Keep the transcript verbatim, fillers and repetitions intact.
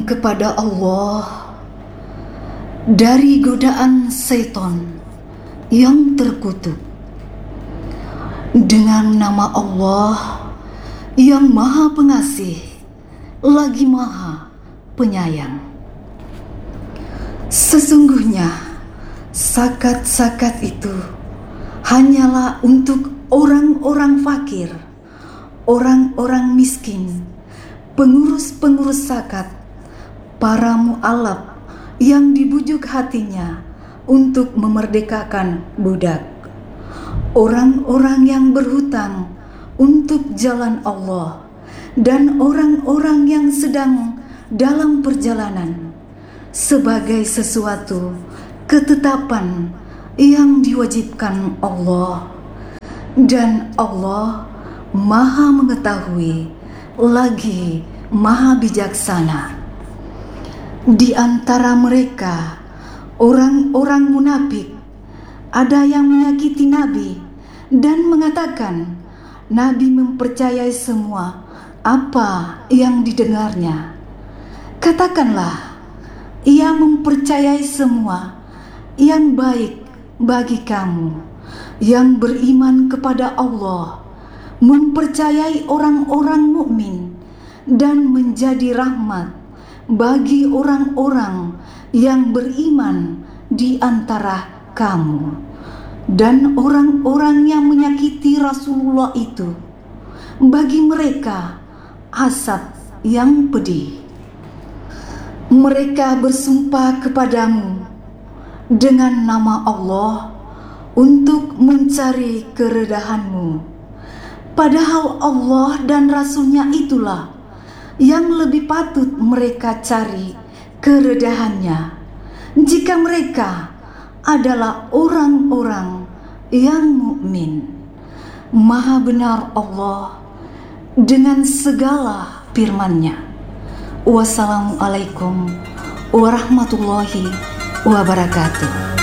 kepada Allah dari godaan setan yang terkutuk. Dengan nama Allah yang Maha Pengasih lagi Maha Penyayang. Sesungguhnya zakat-zakat itu hanyalah untuk orang-orang fakir, orang-orang miskin, pengurus-pengurus zakat, para mu'alaf yang dibujuk hatinya untuk memerdekakan budak, orang-orang yang berhutang untuk jalan Allah, dan orang-orang yang sedang dalam perjalanan sebagai sesuatu ketetapan yang diwajibkan Allah. Dan Allah Maha Mengetahui lagi Maha Bijaksana. Di antara mereka orang-orang munafik ada yang menyakiti Nabi dan mengatakan Nabi mempercayai semua apa yang didengarnya. Katakanlah, ia mempercayai semua yang baik bagi kamu yang beriman kepada Allah, mempercayai orang-orang mukmin, dan menjadi rahmat bagi orang-orang yang beriman di antara kamu. Dan orang-orang yang menyakiti Rasulullah itu, bagi mereka azab yang pedih. Mereka bersumpah kepadamu dengan nama Allah untuk mencari keredahanmu, padahal Allah dan Rasulnya itulah yang lebih patut mereka cari keredahannya, jika mereka adalah orang-orang yang mukmin. Maha benar Allah dengan segala firman-Nya. Wassalamualaikum warahmatullahi wabarakatuh.